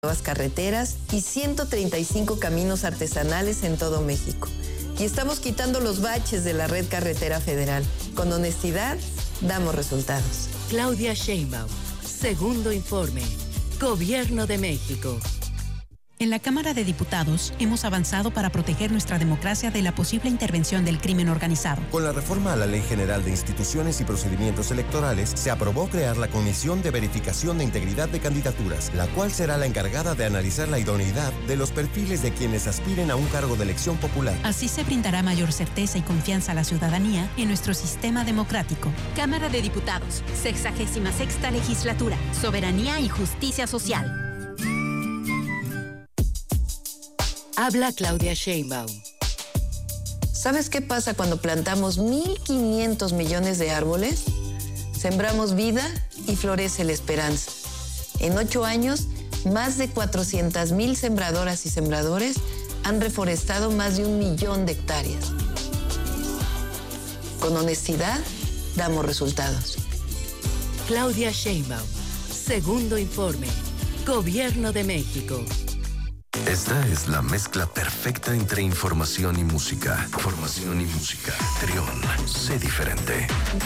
nuevas carreteras y 135 caminos artesanales en todo México. Y estamos quitando los baches de la red carretera federal. Con honestidad, damos resultados. Claudia Sheinbaum, segundo informe. Gobierno de México. En la Cámara de Diputados hemos avanzado para proteger nuestra democracia de la posible intervención del crimen organizado. Con la reforma a la Ley General de Instituciones y Procedimientos Electorales, se aprobó crear la Comisión de Verificación de Integridad de Candidaturas, la cual será la encargada de analizar la idoneidad de los perfiles de quienes aspiren a un cargo de elección popular. Así se brindará mayor certeza y confianza a la ciudadanía en nuestro sistema democrático. Cámara de Diputados, 66ª Legislatura, Soberanía y Justicia Social. Habla Claudia Sheinbaum. ¿Sabes qué pasa cuando plantamos 1.500 millones de árboles? Sembramos vida y florece la esperanza. En 8 años, más de 400,000 sembradoras y sembradores han reforestado más de 1 millón de hectáreas. Con honestidad, damos resultados. Claudia Sheinbaum, segundo informe. Gobierno de México. Esta es la mezcla perfecta entre información y música. Información y música. Trión, sé diferente.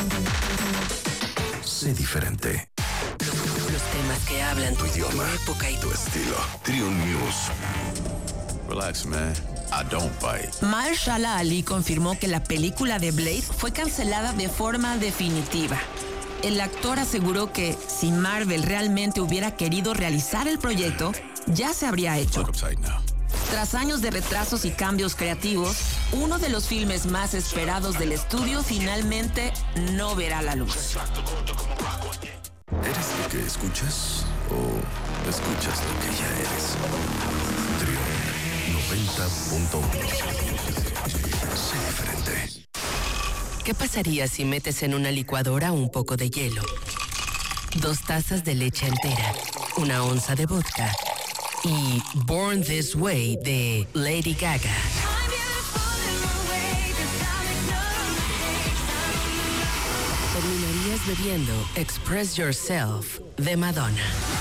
Sé diferente. Los temas que hablan tu idioma, tu época y tu estilo. Trión News. Relax, man. I don't bite. Mahershala Ali confirmó que la película de Blade fue cancelada de forma definitiva. El actor aseguró que si Marvel realmente hubiera querido realizar el proyecto, ya se habría hecho. Tras años de retrasos y cambios creativos, uno de los filmes más esperados del estudio finalmente no verá la luz. ¿Eres lo que escuchas o escuchas lo que ya eres? Trión 90.1. Sé diferente. ¿Qué pasaría si metes en una licuadora un poco de hielo, 2 tazas de leche entera, 1 onza de vodka y Born This Way de Lady Gaga? Terminarías bebiendo Express Yourself de Madonna.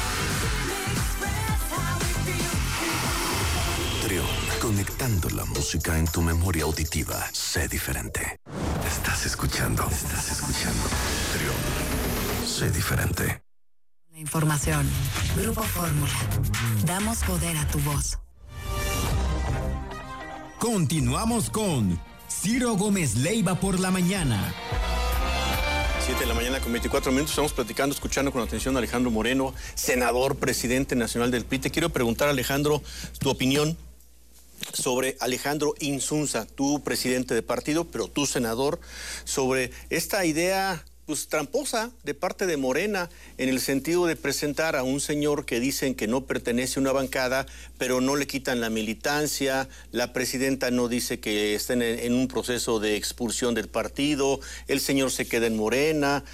Trión, conectando la música en tu memoria auditiva. Sé diferente. Estás escuchando. Trión, sé diferente. La información. Grupo Fórmula. Damos poder a tu voz. Continuamos con Ciro Gómez Leiva por la mañana. 7 de la mañana con 24 minutos. Estamos platicando, escuchando con atención a Alejandro Moreno, senador, presidente nacional del PRI. Te quiero preguntar, Alejandro, tu opinión sobre Alejandro Insunza, tú presidente de partido, pero tú senador, sobre esta idea pues tramposa de parte de Morena, en el sentido de presentar a un señor que dicen que no pertenece a una bancada, pero no le quitan la militancia, la presidenta no dice que estén en un proceso de expulsión del partido, el señor se queda en Morena.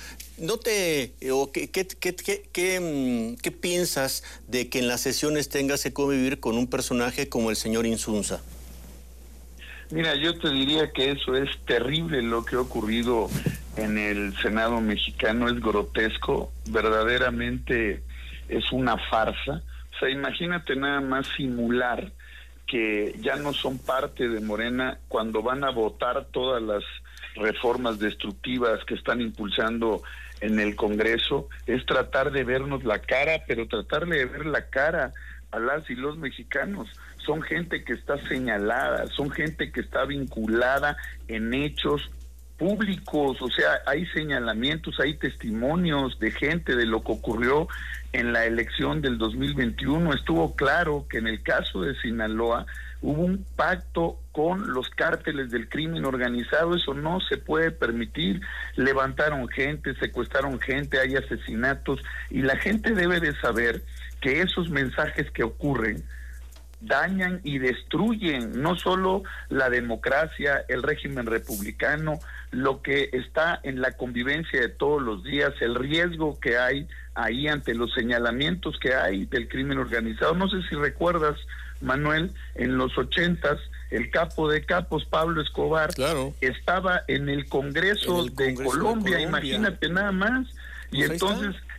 ¿Qué piensas de que en las sesiones tengas que convivir con un personaje como el señor Insunza? Mira, yo te diría que eso es terrible, lo que ha ocurrido en el Senado mexicano, es grotesco, verdaderamente es una farsa. O sea, imagínate nada más simular que ya no son parte de Morena cuando van a votar todas las reformas destructivas que están impulsando en el Congreso. Es tratar de vernos la cara, pero tratarle de ver la cara a las y los mexicanos. Son gente que está señalada, son gente que está vinculada en hechos públicos, o sea, hay señalamientos, hay testimonios de gente de lo que ocurrió en la elección del 2021. Estuvo claro que en el caso de Sinaloa hubo un pacto con los cárteles del crimen organizado. Eso no se puede permitir. Levantaron gente, secuestraron gente, hay asesinatos, y la gente debe de saber que esos mensajes que ocurren dañan y destruyen no solo la democracia, el régimen republicano, lo que está en la convivencia de todos los días, el riesgo que hay ahí ante los señalamientos que hay del crimen organizado. No sé si recuerdas, Manuel, en los 80s, el capo de capos, Pablo Escobar, claro, estaba en el Congreso, de Colombia, imagínate nada más. Y entonces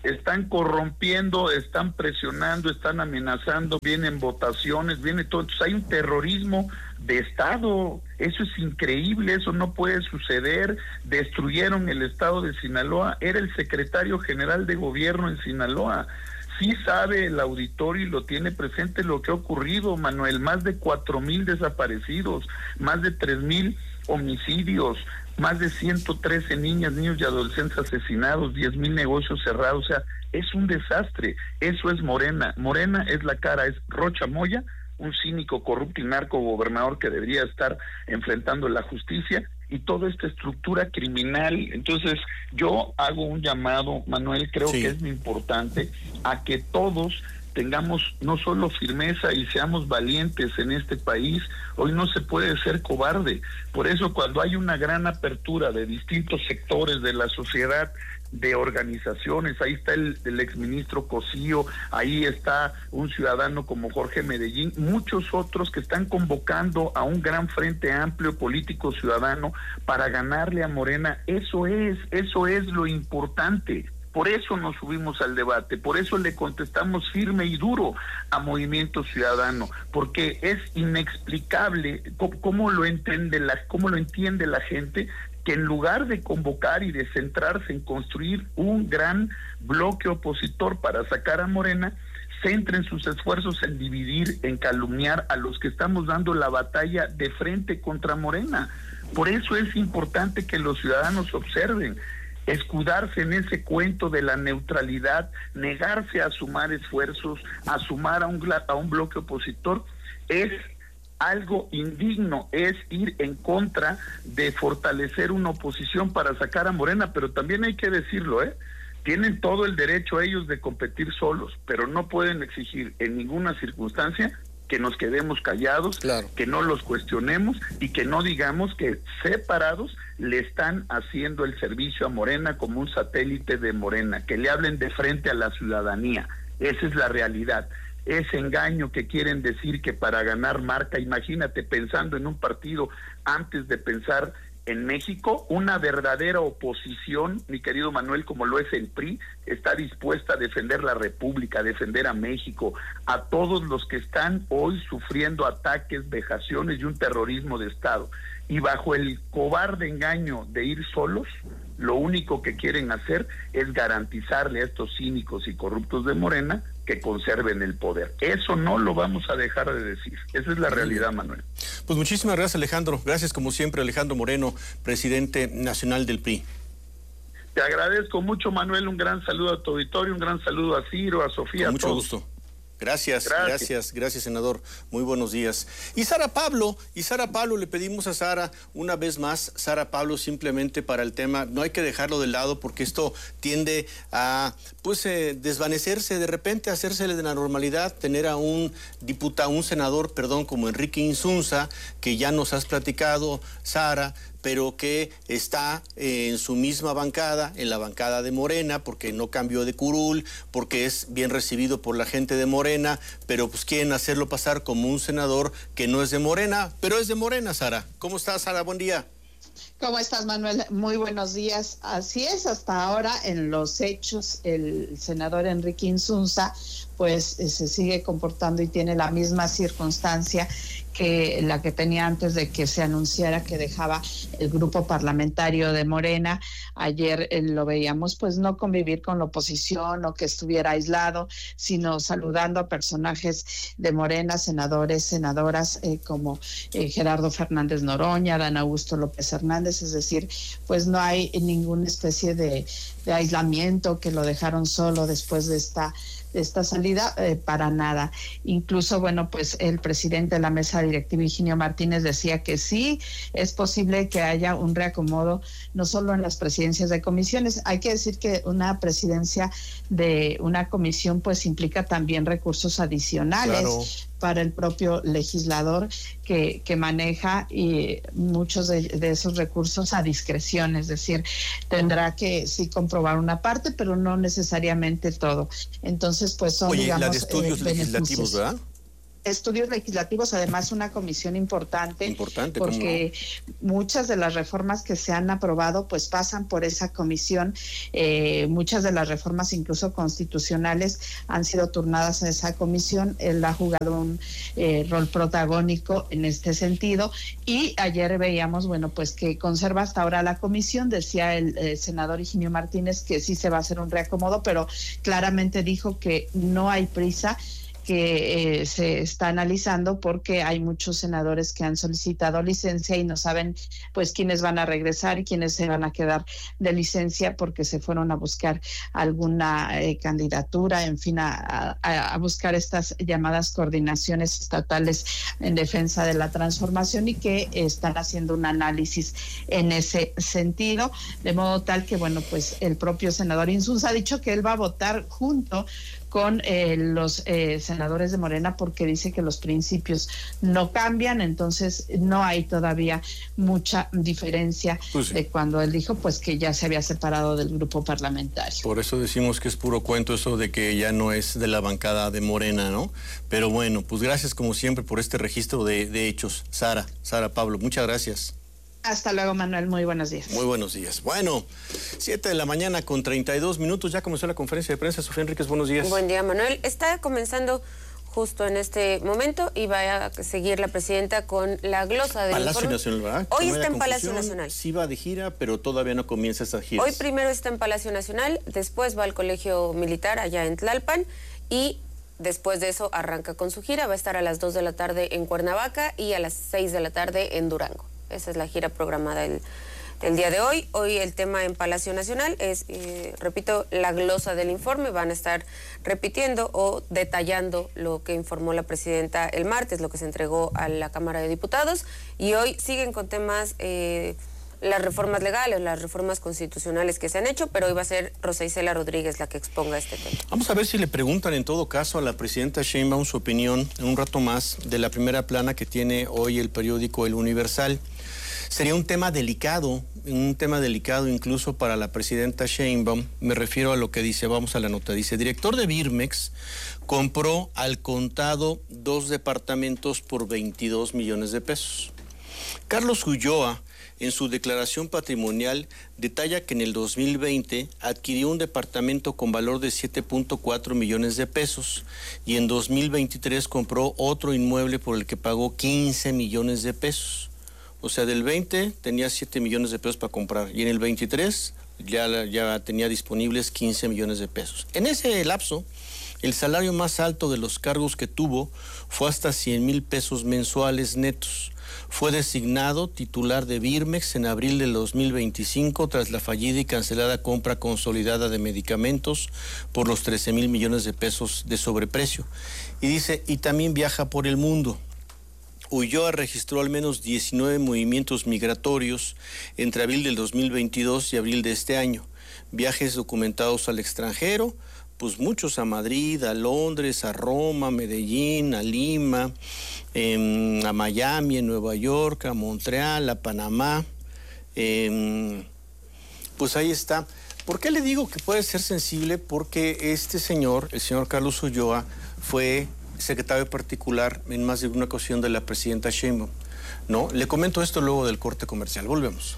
están corrompiendo, están presionando, están amenazando, vienen votaciones, viene todo. Entonces hay un terrorismo de Estado. Eso es increíble, eso no puede suceder. Destruyeron el estado de Sinaloa. Era el secretario general de gobierno en Sinaloa. Sí sabe el auditorio y lo tiene presente lo que ha ocurrido, Manuel. Más de 4,000 desaparecidos, más de 3,000 homicidios, más de 113 niñas, niños y adolescentes asesinados, 10,000 negocios cerrados. O sea, es un desastre. Eso es Morena. Morena es la cara, es Rocha Moya, un cínico, corrupto y narco gobernador que debería estar enfrentando la justicia, y toda esta estructura criminal. Entonces yo hago un llamado, Manuel, creo que es muy importante, a que todos tengamos no solo firmeza y seamos valientes en este país. Hoy no se puede ser cobarde. Por eso, cuando hay una gran apertura de distintos sectores de la sociedad, de organizaciones, ahí está el exministro Cosío, ahí está un ciudadano como Jorge Medellín, muchos otros que están convocando a un gran frente amplio político ciudadano para ganarle a Morena. Eso es lo importante. Por eso nos subimos al debate, por eso le contestamos firme y duro a Movimiento Ciudadano, porque es inexplicable cómo lo entiende la gente, que en lugar de convocar y de centrarse en construir un gran bloque opositor para sacar a Morena, centren sus esfuerzos en dividir, en calumniar a los que estamos dando la batalla de frente contra Morena. Por eso es importante que los ciudadanos observen. Escudarse en ese cuento de la neutralidad, negarse a sumar esfuerzos, a sumar a un bloque opositor, es algo indigno, es ir en contra de fortalecer una oposición para sacar a Morena. Pero también hay que decirlo, tienen todo el derecho a ellos de competir solos, pero no pueden exigir en ninguna circunstancia que nos quedemos callados, que no los cuestionemos y que no digamos que separados le están haciendo el servicio a Morena como un satélite de Morena, que le hablen de frente a la ciudadanía. Esa es la realidad. Ese engaño que quieren decir que para ganar marca, imagínate, pensando en un partido antes de pensar en México, una verdadera oposición, mi querido Manuel, como lo es el PRI, está dispuesta a defender la República, a defender a México, a todos los que están hoy sufriendo ataques, vejaciones y un terrorismo de Estado. Y bajo el cobarde engaño de ir solos, lo único que quieren hacer es garantizarle a estos cínicos y corruptos de Morena que conserven el poder. Eso no lo vamos a dejar de decir. Esa es la realidad, Manuel. Pues muchísimas gracias, Alejandro. Gracias, como siempre, Alejandro Moreno, presidente nacional del PRI. Te agradezco mucho, Manuel. Un gran saludo a tu auditorio, un gran saludo a Ciro, a Sofía. Con mucho gusto. Gracias, senador. Muy buenos días. Y Sara Pablo, le pedimos a Sara una vez más, Sara Pablo, simplemente para el tema, no hay que dejarlo de lado porque esto tiende a desvanecerse de repente, hacerse de la normalidad, tener a un senador, como Enrique Insunza, que ya nos has platicado, Sara, pero que está en su misma bancada, en la bancada de Morena, porque no cambió de curul, porque es bien recibido por la gente de Morena, pero pues quieren hacerlo pasar como un senador que no es de Morena, pero es de Morena, Sara. ¿Cómo estás, Sara? Buen día. ¿Cómo estás, Manuel? Muy buenos días. Así es, hasta ahora en los hechos el senador Enrique Insunza pues se sigue comportando y tiene la misma circunstancia que la que tenía antes de que se anunciara que dejaba el grupo parlamentario de Morena. Ayer lo veíamos pues no convivir con la oposición o que estuviera aislado, sino saludando a personajes de Morena, senadores, senadoras como Gerardo Fernández Noroña, Dan Augusto López Hernández, es decir, pues no hay ninguna especie de aislamiento, que lo dejaron solo después de esta salida, para nada. Incluso, bueno, pues el presidente de la mesa directiva, Higinio Martínez, decía que sí es posible que haya un reacomodo, no solo en las presidencias de comisiones. Hay que decir que una presidencia de una comisión pues implica también recursos adicionales para el propio legislador que maneja y muchos de esos recursos a discreción, es decir, tendrá que sí comprobar una parte, pero no necesariamente todo. Entonces, pues son, la de estudios legislativos, ¿verdad? estudios legislativos, además una comisión importante porque muchas de las reformas que se han aprobado pues pasan por esa comisión, muchas de las reformas incluso constitucionales han sido turnadas a esa comisión. Él ha jugado un rol protagónico en este sentido, y ayer veíamos, bueno, pues que conserva hasta ahora la comisión. Decía el senador Higinio Martínez que sí se va a hacer un reacomodo, pero claramente dijo que no hay prisa, que se está analizando porque hay muchos senadores que han solicitado licencia y no saben pues quiénes van a regresar y quiénes se van a quedar de licencia porque se fueron a buscar alguna candidatura, en fin, a buscar estas llamadas coordinaciones estatales en defensa de la transformación, y que están haciendo un análisis en ese sentido, de modo tal que, bueno, pues el propio senador Insunza ha dicho que él va a votar junto con los senadores de Morena, porque dice que los principios no cambian. Entonces no hay todavía mucha diferencia de cuando él dijo pues que ya se había separado del grupo parlamentario. Por eso decimos que es puro cuento eso de que ya no es de la bancada de Morena, ¿no? Pero bueno, pues gracias como siempre por este registro de hechos. Sara, Pablo, muchas gracias. Hasta luego, Manuel. Muy buenos días. Muy buenos días. Bueno, 7 de la mañana con 32 minutos. Ya comenzó la conferencia de prensa. Sofía Enríquez, buenos días. Buen día, Manuel. Está comenzando justo en este momento y va a seguir la presidenta con la glosa del Palacio Nacional, ¿verdad? Hoy está en Palacio Nacional. Sí va de gira, pero todavía no comienza esa gira. Hoy primero está en Palacio Nacional, después va al Colegio Militar allá en Tlalpan y después de eso arranca con su gira. Va a estar a las 2 de la tarde en Cuernavaca y a las 6 de la tarde en Durango. Esa es la gira programada el día de hoy. Hoy el tema en Palacio Nacional es, repito, la glosa del informe. Van a estar repitiendo o detallando lo que informó la presidenta el martes, lo que se entregó a la Cámara de Diputados. Y hoy siguen con temas, las reformas legales, las reformas constitucionales que se han hecho, pero hoy va a ser Rosa Isela Rodríguez la que exponga este tema. Vamos a ver si le preguntan en todo caso a la presidenta Sheinbaum su opinión en un rato más de la primera plana que tiene hoy el periódico El Universal. Sería un tema delicado incluso para la presidenta Sheinbaum. Me refiero a lo que dice, vamos a la nota. Dice, director de Birmex compró al contado 2 departamentos por 22 millones de pesos. Carlos Ulloa, en su declaración patrimonial, detalla que en el 2020 adquirió un departamento con valor de 7.4 millones de pesos y en 2023 compró otro inmueble por el que pagó 15 millones de pesos. O sea, del 20 tenía 7 millones de pesos para comprar y en el 23 ya tenía disponibles 15 millones de pesos. En ese lapso, el salario más alto de los cargos que tuvo fue hasta 100,000 pesos mensuales netos. Fue designado titular de Birmex en abril del 2025 tras la fallida y cancelada compra consolidada de medicamentos por los 13,000 millones de pesos de sobreprecio. Y dice, y también viaja por el mundo. Ulloa registró al menos 19 movimientos migratorios entre abril del 2022 y abril de este año. Viajes documentados al extranjero, pues muchos a Madrid, a Londres, a Roma, a Medellín, a Lima, a Miami, en Nueva York, a Montreal, a Panamá. Pues ahí está. ¿Por qué le digo que puede ser sensible? Porque este señor, el señor Carlos Ulloa, fue secretario particular en más de una ocasión de la presidenta Sheinbaum, ¿no? Le comento esto luego del corte comercial. Volvemos.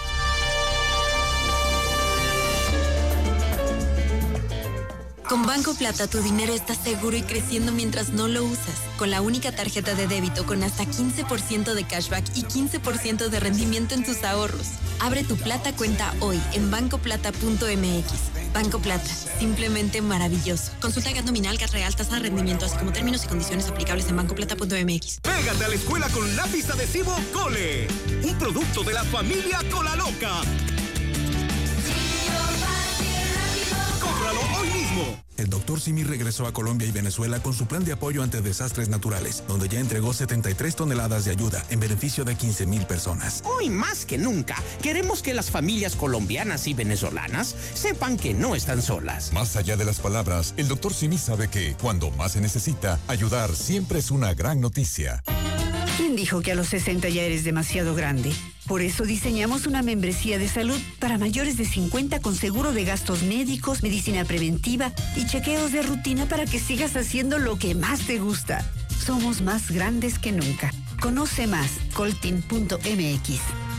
Con Banco Plata tu dinero está seguro y creciendo mientras no lo usas. Con la única tarjeta de débito con hasta 15% de cashback y 15% de rendimiento en tus ahorros. Abre tu Plata cuenta hoy en bancoplata.mx. Banco Plata, simplemente maravilloso. Consulta GAT nominal, GAT real, tasa de rendimiento, así como términos y condiciones aplicables en bancoplata.mx. Pégate a la escuela con lápiz adhesivo Cole, un producto de la familia Cola Loca. ¡Cómpralo hoy mismo! El Dr. Simi regresó a Colombia y Venezuela con su plan de apoyo ante desastres naturales, donde ya entregó 73 toneladas de ayuda en beneficio de 15,000 personas. Hoy más que nunca, queremos que las familias colombianas y venezolanas sepan que no están solas. Más allá de las palabras, el Dr. Simi sabe que, cuando más se necesita, ayudar siempre es una gran noticia. ¿Quién dijo que a los 60 ya eres demasiado grande? Por eso diseñamos una membresía de salud para mayores de 50 con seguro de gastos médicos, medicina preventiva y chequeos de rutina para que sigas haciendo lo que más te gusta. somos más grandes que nunca. Conoce más, coltin.mx.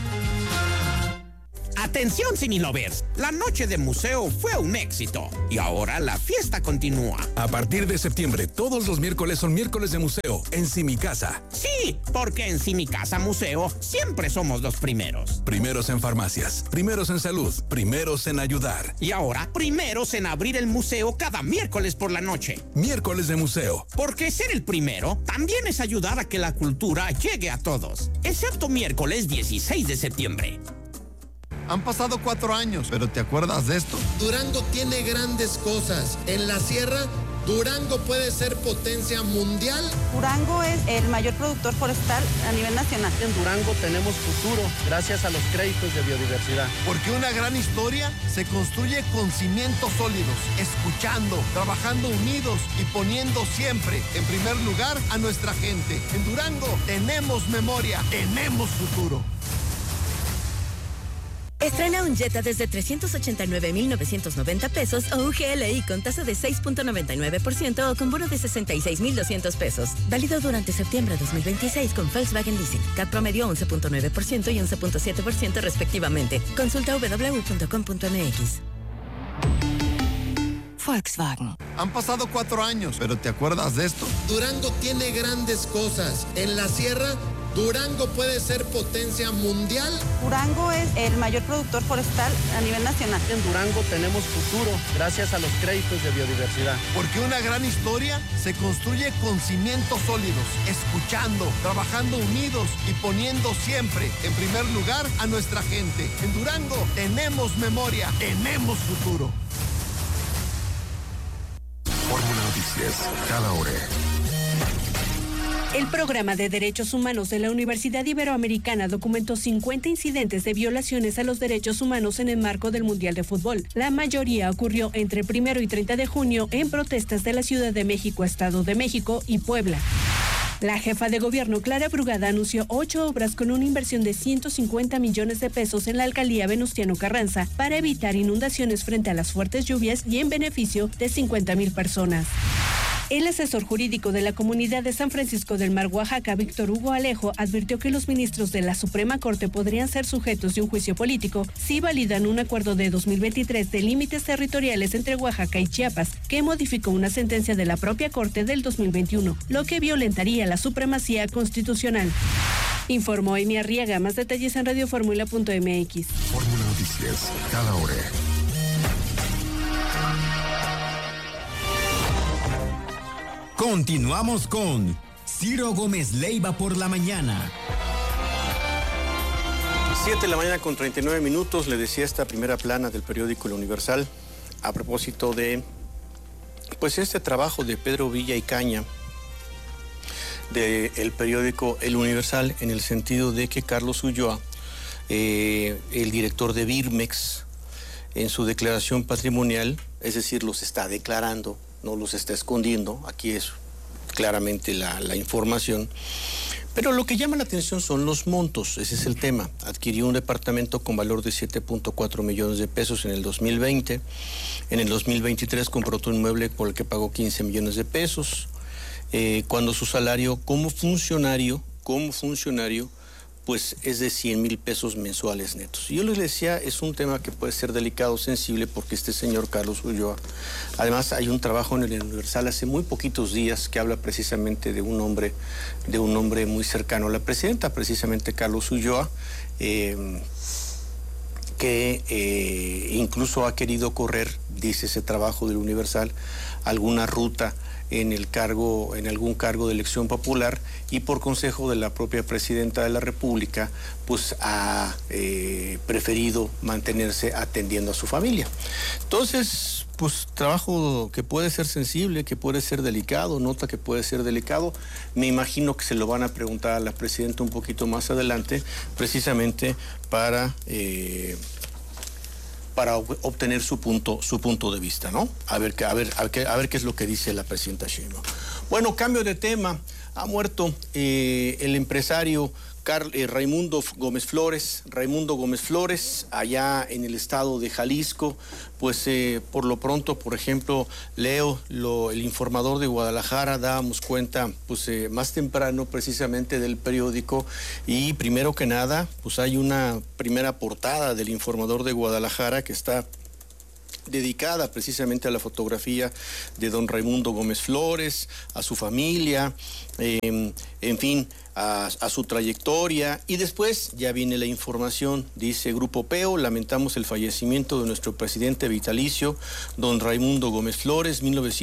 Atención, Cinelovers, la noche de museo fue un éxito y ahora la fiesta continúa. A partir de septiembre, todos los miércoles son miércoles de museo en Simicasa. Sí, porque en Simicasa Museo siempre somos los primeros. Primeros en farmacias, primeros en salud, primeros en ayudar. Y ahora, primeros en abrir el museo cada miércoles por la noche. Miércoles de museo. Porque ser el primero también es ayudar a que la cultura llegue a todos, excepto miércoles 16 de septiembre. Han pasado 4 años, pero ¿te acuerdas de esto? Durango tiene grandes cosas. En la sierra, Durango puede ser potencia mundial. Durango es el mayor productor forestal a nivel nacional. En Durango tenemos futuro gracias a los créditos de biodiversidad. Porque una gran historia se construye con cimientos sólidos, escuchando, trabajando unidos y poniendo siempre en primer lugar a nuestra gente. En Durango tenemos memoria, tenemos futuro. Estrena un Jetta desde 389,990 pesos o un GLI con tasa de 6.99% o con bono de 66,200 pesos. Válido durante septiembre de 2026 con Volkswagen Leasing. CAT promedio 11.9% y 11.7% respectivamente. Consulta www.com.mx. Volkswagen. Han pasado 4 años, pero ¿te acuerdas de esto? Durango tiene grandes cosas. En la sierra, Durango puede ser potencia mundial. Durango es el mayor productor forestal a nivel nacional. En Durango tenemos futuro gracias a los créditos de biodiversidad. Porque una gran historia se construye con cimientos sólidos, escuchando, trabajando unidos y poniendo siempre en primer lugar a nuestra gente. En Durango tenemos memoria, tenemos futuro. Fórmula Noticias, cada hora. El Programa de Derechos Humanos de la Universidad Iberoamericana documentó 50 incidentes de violaciones a los derechos humanos en el marco del Mundial de Fútbol. La mayoría ocurrió entre 1 y 30 de junio en protestas de la Ciudad de México, Estado de México y Puebla. La jefa de gobierno, Clara Brugada, anunció 8 obras con una inversión de 150 millones de pesos en la alcaldía Venustiano Carranza para evitar inundaciones frente a las fuertes lluvias y en beneficio de 50,000 personas. El asesor jurídico de la comunidad de San Francisco del Mar, Oaxaca, Víctor Hugo Alejo, advirtió que los ministros de la Suprema Corte podrían ser sujetos de un juicio político si validan un acuerdo de 2023 de límites territoriales entre Oaxaca y Chiapas, que modificó una sentencia de la propia Corte del 2021, lo que violentaría la supremacía constitucional. Informó Amy Arriaga. Más detalles en radioformula.mx. Fórmula Noticias, cada hora. Continuamos con Ciro Gómez Leiva por la mañana. 7 de la mañana con 39 minutos. Le decía esta primera plana del periódico El Universal a propósito de pues este trabajo de Pedro Villa y Caña del periódico El Universal, en el sentido de que Carlos Ulloa, el director de Birmex, en su declaración patrimonial, es decir, los está declarando, no los está escondiendo, aquí es claramente la información, pero lo que llama la atención son los montos, ese es el tema. Adquirió un departamento con valor de 7.4 millones de pesos en el 2020, en el 2023 compró otro inmueble por el que pagó 15 millones de pesos, cuando su salario como funcionario, pues es de 100,000 pesos mensuales netos. Y yo les decía, es un tema que puede ser delicado, sensible, porque este señor Carlos Ulloa, además hay un trabajo en el Universal hace muy poquitos días que habla precisamente de un hombre muy cercano a la presidenta, precisamente Carlos Ulloa, que incluso ha querido correr, dice ese trabajo del Universal, alguna ruta en algún cargo de elección popular, y por consejo de la propia presidenta de la República, pues ha preferido mantenerse atendiendo a su familia. Entonces, pues trabajo que puede ser sensible, que puede ser delicado, nota que puede ser delicado. Me imagino que se lo van a preguntar a la presidenta un poquito más adelante, precisamente para obtener su punto de vista, ¿no? A ver qué es lo que dice la presidenta Sheinbaum. Bueno, cambio de tema. Ha muerto el empresario Raimundo Gómez Flores, allá en el estado de Jalisco, pues por lo pronto, por ejemplo, leo el Informador de Guadalajara, dábamos cuenta pues más temprano precisamente del periódico, y primero que nada, pues hay una primera portada del Informador de Guadalajara que está dedicada precisamente a la fotografía de don Raimundo Gómez Flores, a su familia, en fin, a su trayectoria, y después ya viene la información. Dice: Grupo PEO, lamentamos el fallecimiento de nuestro presidente vitalicio, don Raimundo Gómez Flores,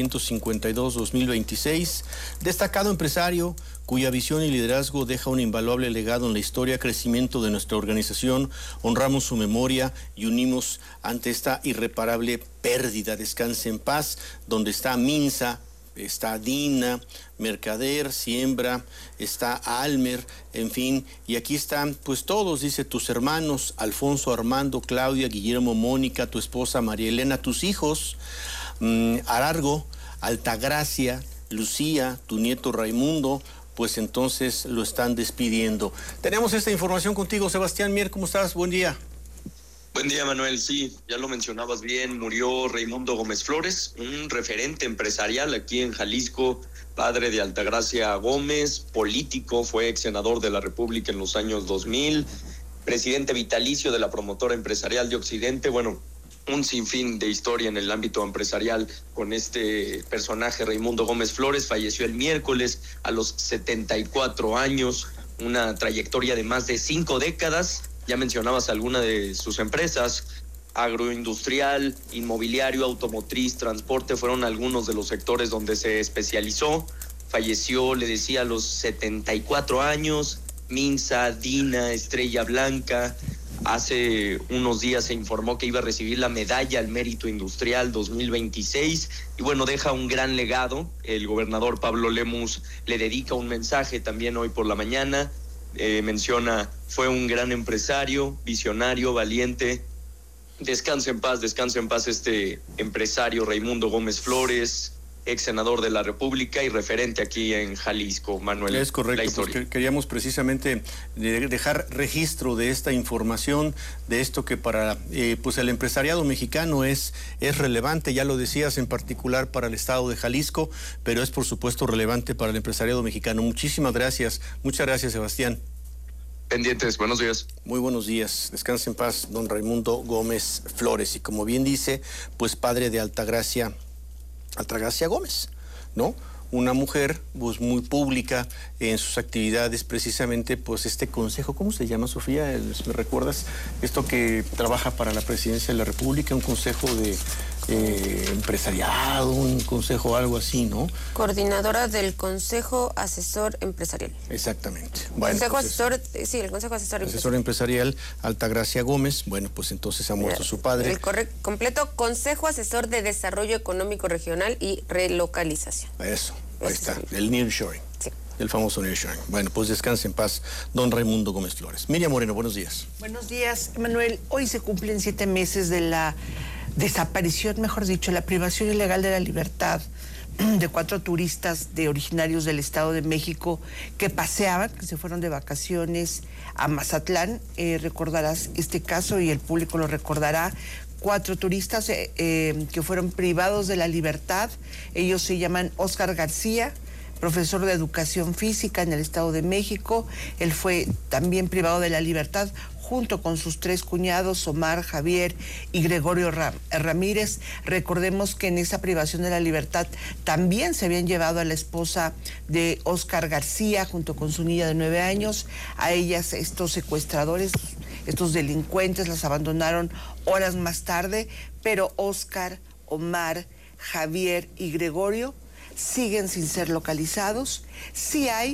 1952-2026, destacado empresario cuya visión y liderazgo deja un invaluable legado en la historia, crecimiento de nuestra organización. Honramos su memoria y unimos ante esta irreparable pérdida. Descanse en paz. Donde está Minsa, está Dina, Mercader, Siembra, está Almer, en fin, y aquí están pues todos, dice, tus hermanos, Alfonso, Armando, Claudia, Guillermo, Mónica, tu esposa María Elena, tus hijos, Arargo, Altagracia, Lucía, tu nieto Raimundo, pues entonces lo están despidiendo. Tenemos esta información contigo, Sebastián Mier, ¿cómo estás? Buen día. Buen día, Manuel. Sí, ya lo mencionabas bien, murió Raimundo Gómez Flores, un referente empresarial aquí en Jalisco, padre de Altagracia Gómez, político, fue ex senador de la República en los años 2000, presidente vitalicio de la promotora empresarial de Occidente. Bueno, un sinfín de historia en el ámbito empresarial con este personaje, Raimundo Gómez Flores. Falleció el miércoles a los 74 años, una trayectoria de más de 5 décadas. Ya mencionabas alguna de sus empresas: agroindustrial, inmobiliario, automotriz, transporte, fueron algunos de los sectores donde se especializó. Falleció, le decía, a los 74 años. Minsa, Dina, Estrella Blanca. Hace unos días se informó que iba a recibir la Medalla al Mérito Industrial 2026 y bueno, deja un gran legado. El gobernador Pablo Lemus le dedica un mensaje también hoy por la mañana. Menciona: fue un gran empresario, visionario, valiente. Descanse en paz este empresario Raimundo Gómez Flores, ex senador de la República y referente aquí en Jalisco, Manuel. Es correcto, pues queríamos precisamente dejar registro de esta información, de esto que para pues el empresariado mexicano es relevante, ya lo decías, en particular para el estado de Jalisco, pero es por supuesto relevante para el empresariado mexicano. Muchísimas gracias, muchas gracias, Sebastián. Pendientes, buenos días. Muy buenos días, descanse en paz don Raimundo Gómez Flores, y como bien dice, pues padre de Altagracia Gómez, ¿no? Una mujer pues muy pública en sus actividades, precisamente pues este consejo, ¿cómo se llama, Sofía? ¿Me recuerdas? Esto que trabaja para la presidencia de la República, un consejo de empresariado, un consejo algo así, ¿no? Coordinadora del Consejo Asesor Empresarial. Exactamente. Bueno, Consejo pues Asesor, sí, el Consejo Asesor Empresarial, Altagracia Gómez. Bueno, pues entonces ha muerto su padre. El completo Consejo Asesor de Desarrollo Económico Regional y Relocalización. Eso, ahí está, el nearshoring. Sí. El famoso nearshoring. Bueno, pues descanse en paz don Raimundo Gómez Flores. Miriam Moreno, buenos días. Buenos días, Manuel. Hoy se cumplen 7 meses de la desaparición, mejor dicho, la privación ilegal de la libertad de 4 turistas originarios del Estado de México que paseaban, que se fueron de vacaciones a Mazatlán. Recordarás este caso y el público lo recordará. 4 turistas que fueron privados de la libertad. Ellos se llaman Óscar García, profesor de educación física en el Estado de México. Él fue también privado de la libertad junto con sus 3 cuñados, Omar, Javier y Gregorio Ramírez. Recordemos que en esa privación de la libertad también se habían llevado a la esposa de Óscar García junto con su niña de 9 años. A ellas, estos secuestradores, estos delincuentes, las abandonaron horas más tarde, pero Óscar, Omar, Javier y Gregorio siguen sin ser localizados. Se ha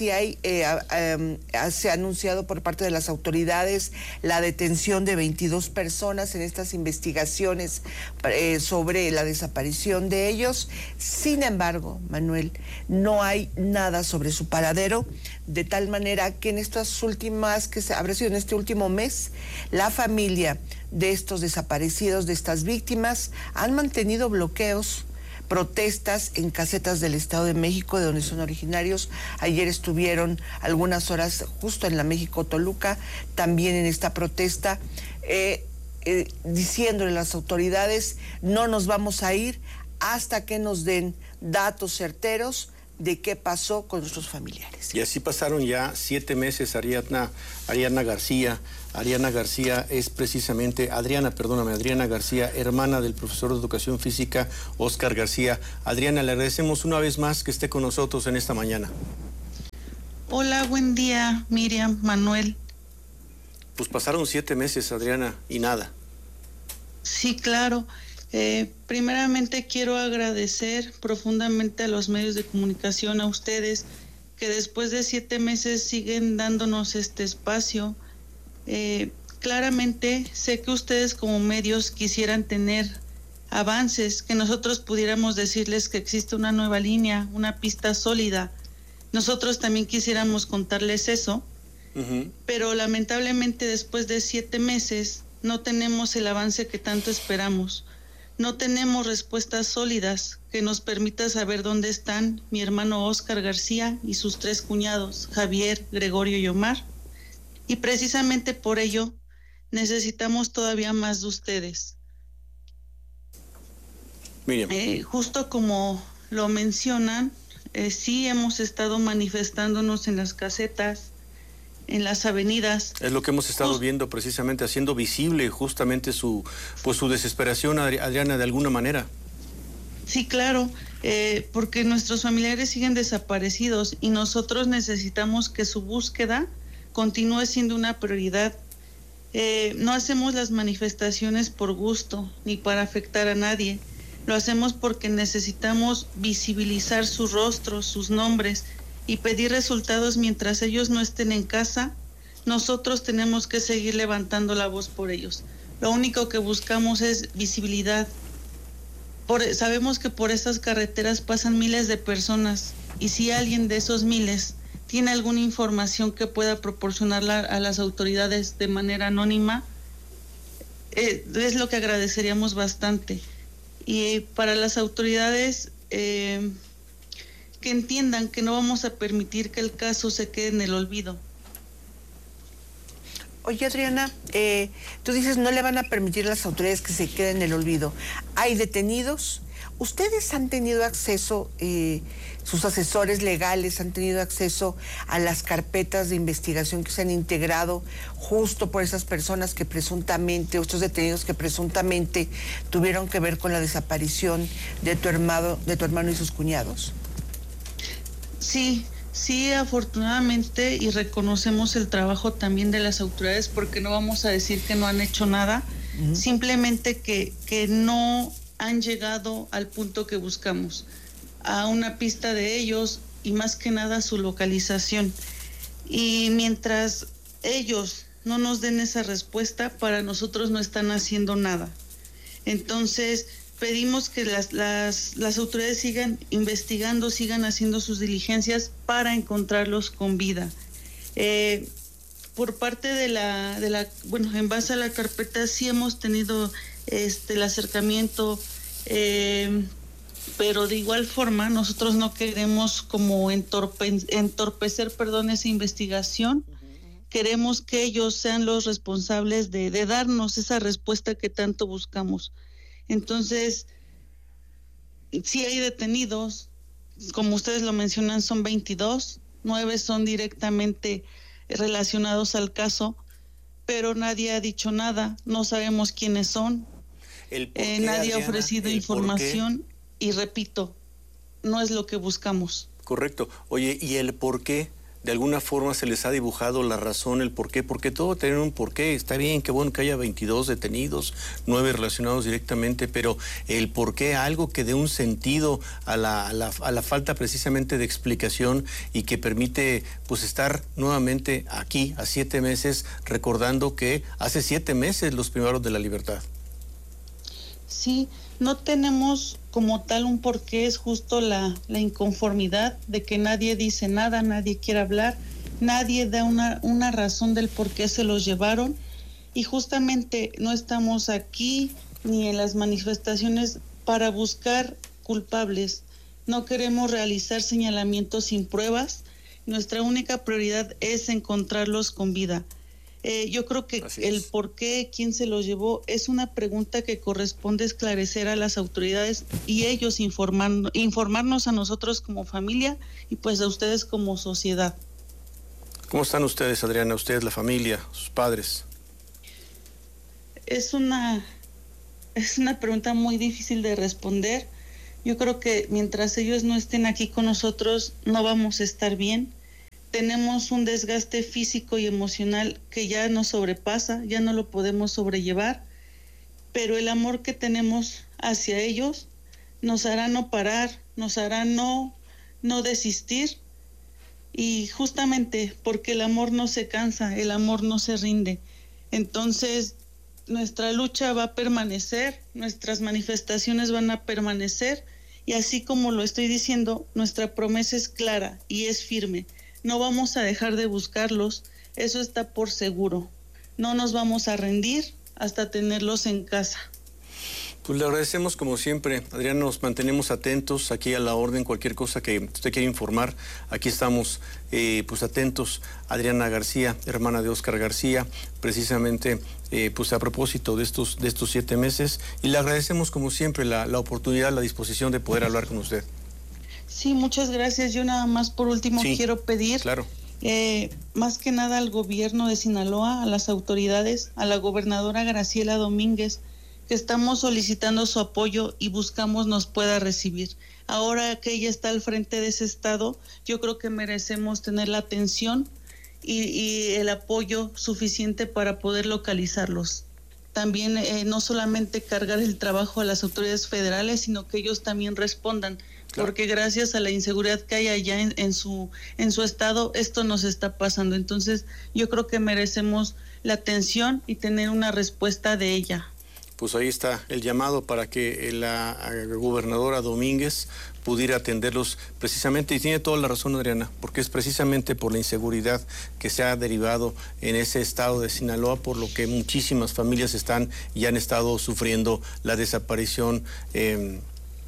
anunciado por parte de las autoridades la detención de 22 personas en estas investigaciones sobre la desaparición de ellos. Sin embargo, Manuel, no hay nada sobre su paradero, de tal manera que en estas últimas, habrá sido en este último mes, la familia de estos desaparecidos, de estas víctimas, han mantenido bloqueos protestas en casetas del Estado de México, de donde son originarios. Ayer estuvieron algunas horas justo en la México-Toluca, también en esta protesta, diciéndole a las autoridades, no nos vamos a ir hasta que nos den datos certeros de qué pasó con nuestros familiares. Y así pasaron ya 7 meses, Adriana García. Adriana García, hermana del profesor de Educación Física, Óscar García. Adriana, le agradecemos una vez más que esté con nosotros en esta mañana. Hola, buen día, Miriam, Manuel. Pues pasaron 7 meses, Adriana, y nada. Sí, claro. Primeramente quiero agradecer profundamente a los medios de comunicación, a ustedes, que después de 7 meses siguen dándonos este espacio. Claramente sé que ustedes como medios quisieran tener avances, que nosotros pudiéramos decirles que existe una nueva línea, una pista sólida. Nosotros también quisiéramos contarles eso, pero lamentablemente después de 7 meses no tenemos el avance que tanto esperamos. No tenemos respuestas sólidas que nos permitan saber dónde están mi hermano Óscar García y sus 3 cuñados, Javier, Gregorio y Omar. Y precisamente por ello necesitamos todavía más de ustedes. Justo como lo mencionan, sí hemos estado manifestándonos en las casetas, en las avenidas. Es lo que hemos estado viendo precisamente, haciendo visible justamente su desesperación, Adriana, de alguna manera. Sí, claro, porque nuestros familiares siguen desaparecidos y nosotros necesitamos que su búsqueda continúe siendo una prioridad. No hacemos las manifestaciones por gusto ni para afectar a nadie. Lo hacemos porque necesitamos visibilizar sus rostros, sus nombres y pedir resultados mientras ellos no estén en casa. Nosotros tenemos que seguir levantando la voz por ellos. Lo único que buscamos es visibilidad. Sabemos que por esas carreteras pasan miles de personas y si alguien de esos miles tiene alguna información que pueda proporcionarla a las autoridades de manera anónima, es lo que agradeceríamos bastante. Y para las autoridades, que entiendan que no vamos a permitir que el caso se quede en el olvido. Oye, Adriana, tú dices no le van a permitir a las autoridades que se queden en el olvido. ¿Hay detenidos? ¿Ustedes han tenido acceso, sus asesores legales han tenido acceso a las carpetas de investigación que se han integrado justo por esas personas que presuntamente, o estos detenidos que presuntamente tuvieron que ver con la desaparición de tu hermano y sus cuñados? Sí, afortunadamente, y reconocemos el trabajo también de las autoridades, porque no vamos a decir que no han hecho nada, simplemente que no han llegado al punto que buscamos, a una pista de ellos y más que nada su localización. Y mientras ellos no nos den esa respuesta, para nosotros no están haciendo nada. Entonces pedimos que las autoridades sigan investigando, sigan haciendo sus diligencias para encontrarlos con vida. Por parte de bueno, en base a la carpeta sí hemos tenido el acercamiento, pero de igual forma nosotros no queremos como entorpecer esa investigación. Queremos que ellos sean los responsables de darnos esa respuesta que tanto buscamos. Entonces, sí hay detenidos, como ustedes lo mencionan, son 22, 9 son directamente relacionados al caso, pero nadie ha dicho nada, no sabemos quiénes son, nadie ha ofrecido información y repito, no es lo que buscamos. Correcto. Oye, ¿y el por qué? De alguna forma se les ha dibujado la razón, el por qué, porque todo tiene un porqué. Está bien, qué bueno que haya 22 detenidos, 9 relacionados directamente, pero el por qué, algo que dé un sentido a la falta precisamente de explicación y que permite pues estar nuevamente aquí a 7 meses, recordando que hace 7 meses los privaron de la libertad. Sí, no tenemos como tal un porqué, es justo la inconformidad de que nadie dice nada, nadie quiere hablar, nadie da una razón del por qué se los llevaron y justamente no estamos aquí ni en las manifestaciones para buscar culpables. No queremos realizar señalamientos sin pruebas. Nuestra única prioridad es encontrarlos con vida. Yo creo que el por qué, quién se los llevó, es una pregunta que corresponde esclarecer a las autoridades y ellos informarnos a nosotros como familia y pues a ustedes como sociedad. ¿Cómo están ustedes, Adriana? Ustedes, la familia, sus padres. Es una pregunta muy difícil de responder. Yo creo que mientras ellos no estén aquí con nosotros, no vamos a estar bien. Tenemos un desgaste físico y emocional que ya nos sobrepasa, ya no lo podemos sobrellevar, pero el amor que tenemos hacia ellos nos hará no parar, nos hará no desistir, y justamente porque el amor no se cansa, el amor no se rinde. Entonces, nuestra lucha va a permanecer, nuestras manifestaciones van a permanecer, y así como lo estoy diciendo, nuestra promesa es clara y es firme. No vamos a dejar de buscarlos, eso está por seguro. No nos vamos a rendir hasta tenerlos en casa. Pues le agradecemos como siempre, Adriana, nos mantenemos atentos aquí a la orden, cualquier cosa que usted quiera informar, aquí estamos pues atentos. Adriana García, hermana de Óscar García, precisamente pues a propósito de estos 7 meses, y le agradecemos como siempre la oportunidad, la disposición de poder hablar con usted. Sí, muchas gracias. Yo nada más por último quiero pedir, más que nada al gobierno de Sinaloa, a las autoridades, a la gobernadora Graciela Domínguez, que estamos solicitando su apoyo y buscamos nos pueda recibir. Ahora que ella está al frente de ese estado, yo creo que merecemos tener la atención y el apoyo suficiente para poder localizarlos. También no solamente cargar el trabajo a las autoridades federales, sino que ellos también respondan. Porque gracias a la inseguridad que hay allá en su estado, esto nos está pasando. Entonces, yo creo que merecemos la atención y tener una respuesta de ella. Pues ahí está el llamado para que la gobernadora Domínguez pudiera atenderlos precisamente, y tiene toda la razón, Adriana, porque es precisamente por la inseguridad que se ha derivado en ese estado de Sinaloa, por lo que muchísimas familias están y han estado sufriendo la desaparición de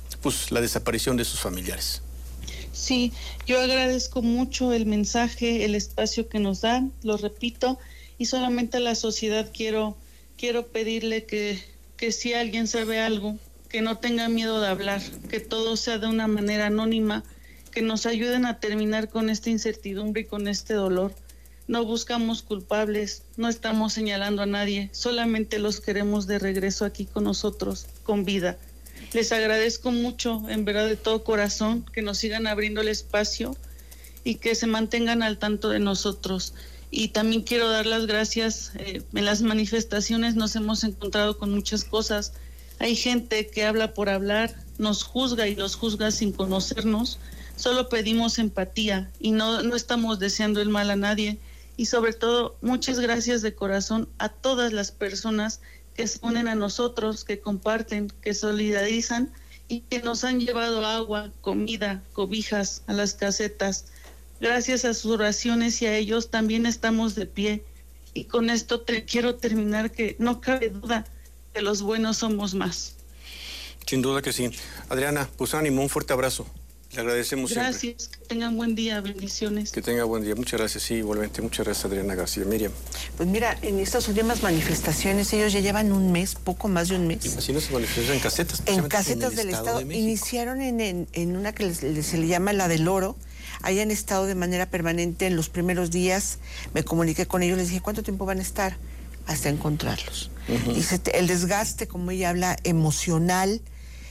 sus familiares. Sí, yo agradezco mucho el mensaje, el espacio que nos dan, lo repito, y solamente a la sociedad quiero pedirle que si alguien sabe algo, que no tenga miedo de hablar, que todo sea de una manera anónima, que nos ayuden a terminar con esta incertidumbre y con este dolor. No buscamos culpables, no estamos señalando a nadie, solamente los queremos de regreso aquí con nosotros, con vida. Les agradezco mucho, en verdad de todo corazón, que nos sigan abriendo el espacio y que se mantengan al tanto de nosotros. Y también quiero dar las gracias, en las manifestaciones nos hemos encontrado con muchas cosas. Hay gente que habla por hablar, nos juzga y los juzga sin conocernos. Solo pedimos empatía y no estamos deseando el mal a nadie. Y sobre todo, muchas gracias de corazón a todas las personas que se unen a nosotros, que comparten, que solidarizan y que nos han llevado agua, comida, cobijas a las casetas. Gracias a sus oraciones y a ellos también estamos de pie. Y con esto quiero terminar, que no cabe duda que los buenos somos más. Sin duda que sí. Adriana, pues ánimo, un fuerte abrazo. Le agradecemos gracias, siempre. Que tengan buen día, bendiciones. Que tenga buen día, muchas gracias, sí, igualmente. Muchas gracias, Adriana García. Miriam. Pues mira, en estas últimas manifestaciones, ellos ya llevan un mes, poco más de un mes. Así no se manifestaron en casetas. En casetas del Estado. Iniciaron en una que se le llama la del Oro. Ahí han estado de manera permanente en los primeros días. Me comuniqué con ellos, les dije, ¿cuánto tiempo van a estar? Hasta encontrarlos. Dice, el desgaste, como ella habla, emocional,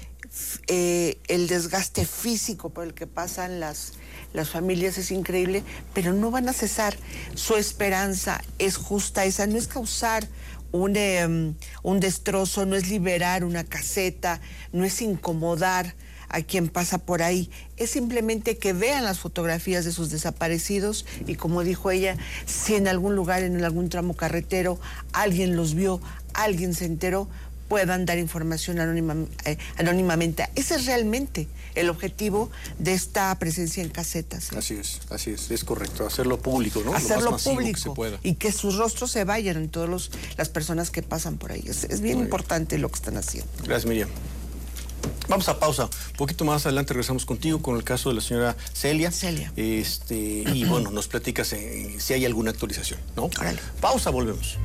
el desgaste físico por el que pasan las familias es increíble, pero no van a cesar. Su esperanza es justa, esa no es causar un destrozo, no es liberar una caseta, no es incomodar a quien pasa por ahí, es simplemente que vean las fotografías de sus desaparecidos y, como dijo ella, si en algún lugar, en algún tramo carretero, alguien los vio, alguien se enteró, puedan dar información anónimamente. Ese es realmente el objetivo de esta presencia en casetas. Así es correcto, hacerlo público, ¿no? Hacerlo lo más público que se pueda. Y que sus rostros se vayan en todas las personas que pasan por ahí. Es bien importante lo que están haciendo. Gracias, Miriam. Vamos a pausa. Un poquito más adelante regresamos contigo con el caso de la señora Celia. Y bueno, nos platicas si hay alguna actualización, ¿no? Órale. Pausa, volvemos.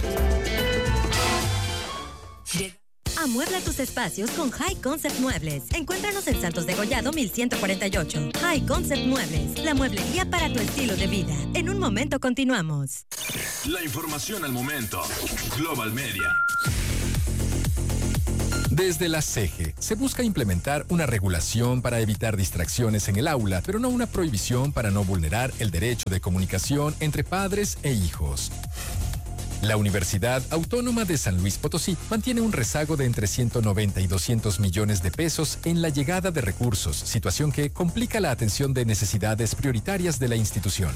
Amuebla tus espacios con High Concept Muebles. Encuéntranos en Santos de Gollado 1148. High Concept Muebles, la mueblería para tu estilo de vida. En un momento continuamos. La información al momento. Global Media. Desde la CEGE se busca implementar una regulación para evitar distracciones en el aula, pero no una prohibición para no vulnerar el derecho de comunicación entre padres e hijos. La Universidad Autónoma de San Luis Potosí mantiene un rezago de entre 190 y 200 millones de pesos en la llegada de recursos, situación que complica la atención de necesidades prioritarias de la institución.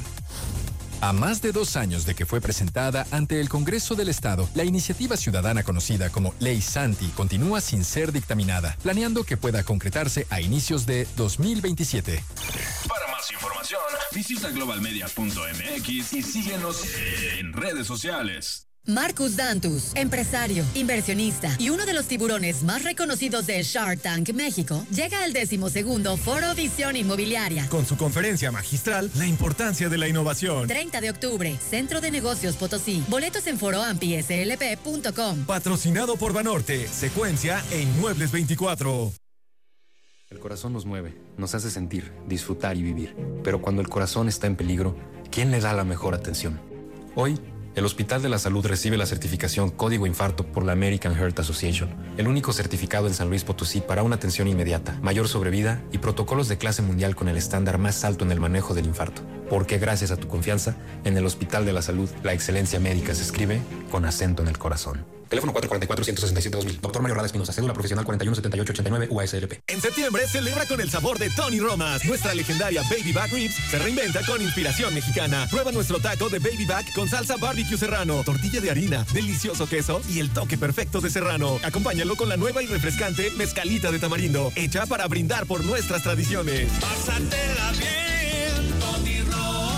A más de 2 años de que fue presentada ante el Congreso del Estado, la iniciativa ciudadana conocida como Ley Santi continúa sin ser dictaminada, planeando que pueda concretarse a inicios de 2027. Para más información, visita globalmedia.mx y síguenos en redes sociales. Marcus Dantus, empresario, inversionista y uno de los tiburones más reconocidos de Shark Tank México, llega al 12º Foro Visión Inmobiliaria. Con su conferencia magistral, La importancia de la innovación. 30 de octubre, Centro de Negocios Potosí. Boletos en foroampislp.com. Patrocinado por Banorte, Secuencia e Inmuebles 24. El corazón nos mueve, nos hace sentir, disfrutar y vivir. Pero cuando el corazón está en peligro, ¿quién le da la mejor atención? Hoy, el Hospital de la Salud recibe la certificación Código Infarto por la American Heart Association, el único certificado en San Luis Potosí para una atención inmediata, mayor sobrevida y protocolos de clase mundial con el estándar más alto en el manejo del infarto. Porque gracias a tu confianza, en el Hospital de la Salud, la excelencia médica se escribe con acento en el corazón. Teléfono 444-167-2000. Dr. Mario Rada Espinosa, cédula profesional 417889 UASLP. En septiembre celebra con el sabor de Tony Romas. Nuestra legendaria Baby Back Ribs se reinventa con inspiración mexicana. Prueba nuestro taco de Baby Back con salsa barbecue serrano, tortilla de harina, delicioso queso y el toque perfecto de serrano. Acompáñalo con la nueva y refrescante mezcalita de tamarindo, hecha para brindar por nuestras tradiciones. Pásatela bien, Tony Romas.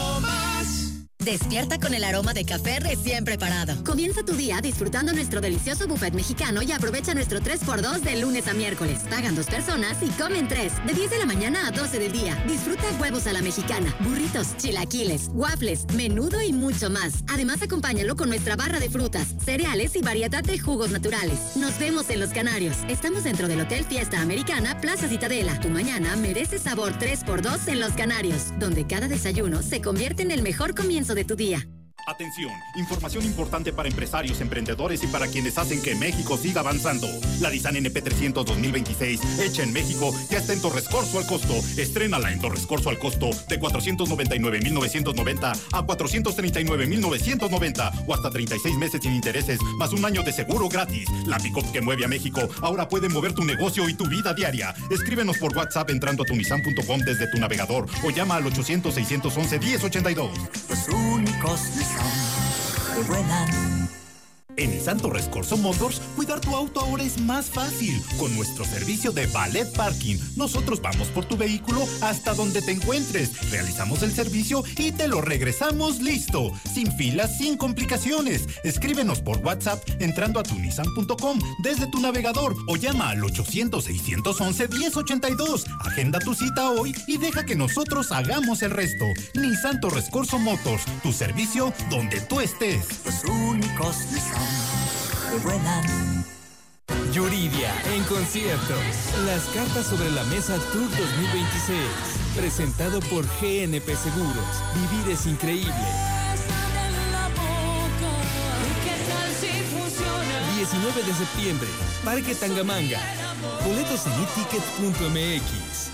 Despierta con el aroma de café recién preparado. Comienza tu día disfrutando nuestro delicioso buffet mexicano y aprovecha nuestro 3x2 de lunes a miércoles. Pagan 2 personas y comen 3. De 10 de la mañana a 12 del día. Disfruta huevos a la mexicana, burritos, chilaquiles, waffles, menudo y mucho más. Además, acompáñalo con nuestra barra de frutas, cereales y variedad de jugos naturales. Nos vemos en Los Canarios. Estamos dentro del Hotel Fiesta Americana, Plaza Citadela. Tu mañana merece sabor 3x2 en Los Canarios, donde cada desayuno se convierte en el mejor comienzo de tu día. Atención, información importante para empresarios, emprendedores y para quienes hacen que México siga avanzando. La Nissan NP300 2026, hecha en México, ya está en Torres Corzo al costo. Estrénala en Torres Corzo al costo de 499,990 a 439,990 o hasta 36 meses sin intereses, más 1 año de seguro gratis. La pick-up que mueve a México ahora puede mover tu negocio y tu vida diaria. Escríbenos por WhatsApp entrando a tunisan.com desde tu navegador o llama al 800-611-1082. Los únicos que vuelan. En Nissan Torres Corso Motors, cuidar tu auto ahora es más fácil. Con nuestro servicio de Valet Parking, nosotros vamos por tu vehículo hasta donde te encuentres. Realizamos el servicio y te lo regresamos listo. Sin filas, sin complicaciones. Escríbenos por WhatsApp entrando a tunisan.com desde tu navegador o llama al 800-611-1082. Agenda tu cita hoy y deja que nosotros hagamos el resto. Nissan Torres Corso Motors, tu servicio donde tú estés. Los únicos Nissan que vuelan. Yuridia en concierto. Las cartas sobre la mesa Tour 2026. Presentado por GNP Seguros. Vivir es increíble. 19 de septiembre. Parque Tangamanga. Boletos en etickets.mx.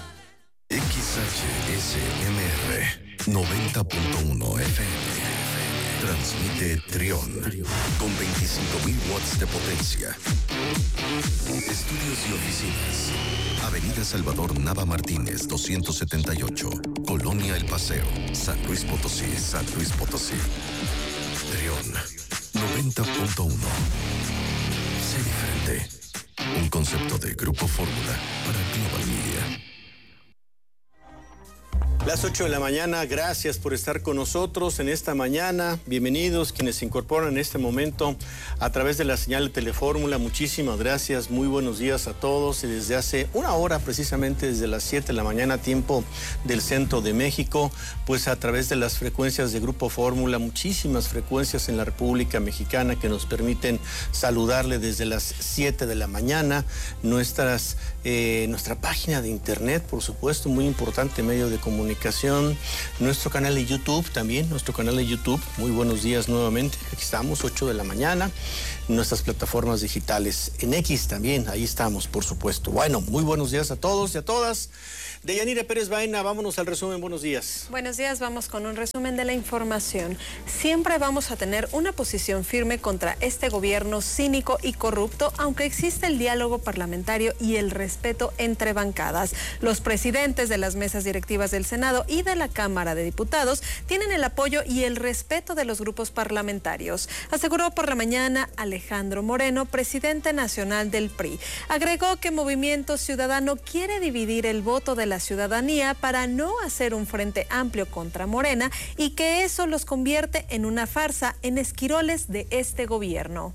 XHSMR 90.1 FM. Transmite Trión con 25.000 watts de potencia. Estudios y oficinas. Avenida Salvador Nava Martínez, 278. Colonia El Paseo, San Luis Potosí, San Luis Potosí. Trión 90.1. Sé diferente. Un concepto de Grupo Fórmula para Global Media. Las 8 de la mañana, gracias por estar con nosotros en esta mañana. Bienvenidos quienes se incorporan en este momento a través de la señal de Telefórmula. Muchísimas gracias, muy buenos días a todos. Y desde hace una hora, precisamente desde las 7 de la mañana, tiempo del centro de México, pues a través de las frecuencias de Grupo Fórmula, muchísimas frecuencias en la República Mexicana que nos permiten saludarle desde las 7 de la mañana. Nuestra página de internet, por supuesto, muy importante medio de comunicación. Nuestro canal de YouTube también, muy buenos días nuevamente, aquí estamos, 8 de la mañana, nuestras plataformas digitales, en X también, ahí estamos, por supuesto. Bueno, muy buenos días a todos y a todas. Deyanira Pérez Baena, vámonos al resumen, buenos días. Buenos días, vamos con un resumen de la información. Siempre vamos a tener una posición firme contra este gobierno cínico y corrupto, aunque existe el diálogo parlamentario y el respeto entre bancadas. Los presidentes de las mesas directivas del Senado y de la Cámara de Diputados tienen el apoyo y el respeto de los grupos parlamentarios, aseguró por la mañana Alejandro Moreno, presidente nacional del PRI. Agregó que Movimiento Ciudadano quiere dividir el voto de la ciudadanía para no hacer un frente amplio contra Morena y que eso los convierte en una farsa, en esquiroles de este gobierno.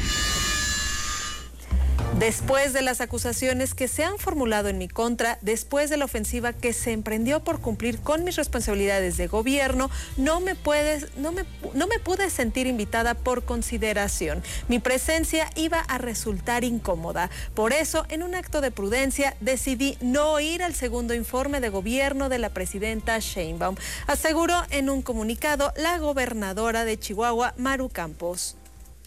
Después de las acusaciones que se han formulado en mi contra, después de la ofensiva que se emprendió por cumplir con mis responsabilidades de gobierno, no me pude sentir invitada por consideración. Mi presencia iba a resultar incómoda. Por eso, en un acto de prudencia, decidí no ir al segundo informe de gobierno de la presidenta Sheinbaum, aseguró en un comunicado la gobernadora de Chihuahua, Maru Campos.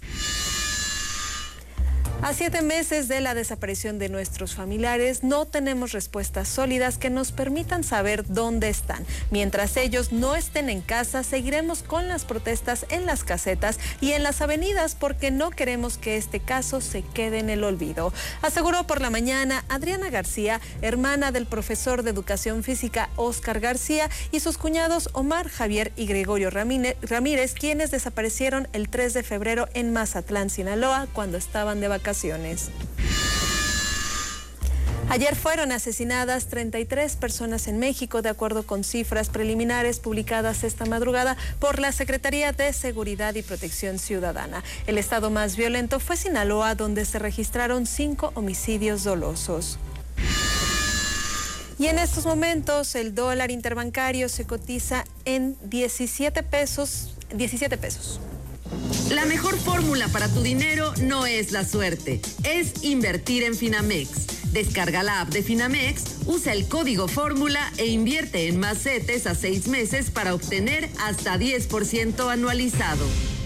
A 7 meses de la desaparición de nuestros familiares, no tenemos respuestas sólidas que nos permitan saber dónde están. Mientras ellos no estén en casa, seguiremos con las protestas en las casetas y en las avenidas porque no queremos que este caso se quede en el olvido, aseguró por la mañana Adriana García, hermana del profesor de educación física Óscar García, y sus cuñados Omar, Javier y Gregorio Ramírez, quienes desaparecieron el 3 de febrero en Mazatlán, Sinaloa, cuando estaban de vacaciones. Ayer fueron asesinadas 33 personas en México, de acuerdo con cifras preliminares publicadas esta madrugada por la Secretaría de Seguridad y Protección Ciudadana. El estado más violento fue Sinaloa, donde se registraron 5 homicidios dolosos. Y en estos momentos el dólar interbancario se cotiza en 17 pesos. La mejor fórmula para tu dinero no es la suerte, es invertir en Finamex. Descarga la app de Finamex, usa el código fórmula e invierte en más CETES a 6 meses para obtener hasta 10% anualizado.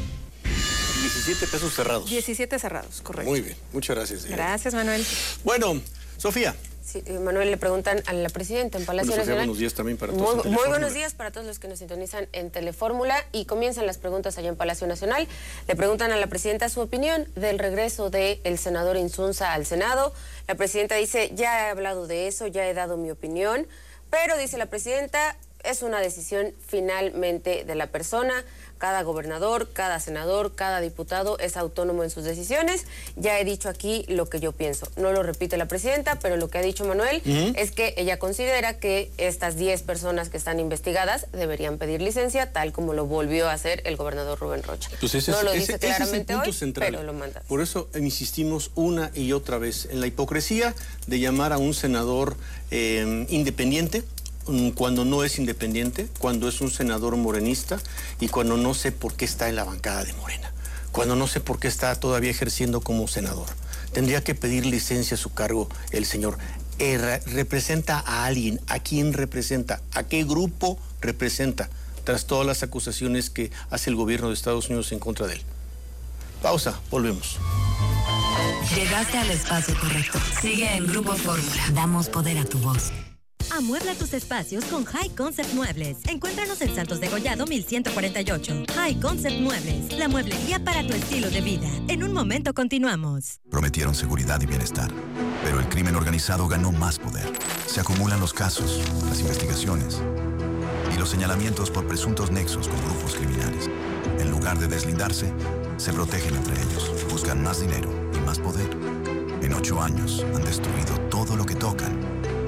17 pesos cerrados. 17 cerrados, correcto. Muy bien, muchas gracias. Gracias, Manuel. Bueno, Sofía. Sí, Manuel, le preguntan a la presidenta en Palacio Nacional. Buenos días también para todos. Muy buenos días para todos los que nos sintonizan en Telefórmula, y comienzan las preguntas allá en Palacio Nacional. Le preguntan a la presidenta su opinión del regreso del senador Insunza al Senado. La presidenta dice, ya he hablado de eso, ya he dado mi opinión, pero dice la presidenta, es una decisión finalmente de la persona. Cada gobernador, cada senador, cada diputado es autónomo en sus decisiones. Ya he dicho aquí lo que yo pienso. No lo repite la presidenta, pero lo que ha dicho Manuel es que ella considera que estas 10 personas que están investigadas deberían pedir licencia, tal como lo volvió a hacer el gobernador Rubén Rocha. Pues no lo dice claramente hoy, central, pero lo manda. Por eso insistimos una y otra vez en la hipocresía de llamar a un senador independiente, cuando no es independiente, cuando es un senador morenista y cuando no sé por qué está en la bancada de Morena, cuando no sé por qué está todavía ejerciendo como senador. Tendría que pedir licencia a su cargo el señor. ¿Representa a alguien? ¿A quién representa? ¿A qué grupo representa? Tras todas las acusaciones que hace el gobierno de Estados Unidos en contra de él. Pausa, volvemos. Llegaste al espacio correcto. Sigue en Grupo Fórmula. Damos poder a tu voz. Amuebla tus espacios con High Concept Muebles. Encuéntranos en Santos de Gollado 1148. High Concept Muebles, la mueblería para tu estilo de vida. En un momento continuamos. Prometieron seguridad y bienestar, pero el crimen organizado ganó más poder. Se acumulan los casos, las investigaciones y los señalamientos por presuntos nexos con grupos criminales. En lugar de deslindarse, se protegen entre ellos, buscan más dinero y más poder. En 8 años han destruido todo lo que tocan